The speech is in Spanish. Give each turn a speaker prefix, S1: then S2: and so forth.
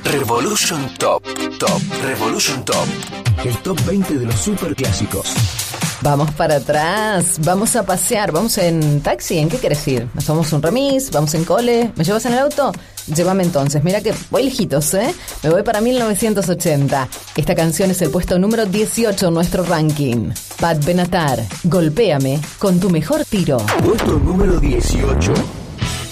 S1: Revolution Top. Revolution Top. El top 20 de los superclásicos.
S2: Vamos para atrás, vamos a pasear, vamos en taxi, ¿en qué querés ir? ¿Nos tomamos un remis? ¿Vamos en cole? ¿Me llevas en el auto? Llévame entonces, mira que voy lejitos, ¿eh? Me voy para 1980. Esta canción es el puesto número 18 en nuestro ranking. Pat Benatar, Golpéame con tu mejor tiro.
S1: Puesto número 18.